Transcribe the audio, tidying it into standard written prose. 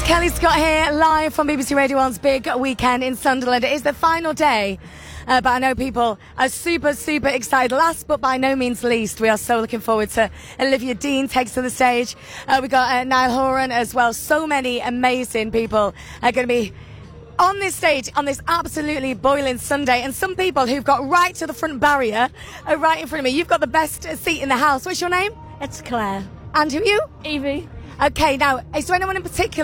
Kelly Scott here, live from BBC Radio 1's big weekend in Sunderland. It is the final day, but I know people are super excited. Last but by no means least, we are so looking forward to Olivia Dean takes to the stage. We got Niall Horan as well. So many amazing people are going to be on this stage on this absolutely boiling Sunday, and some people who've got right to the front barrier are right in front of me. You've got the best seat in the house. What's your name? It's Claire. And who are you? Evie. Okay, now, is there anyone in particular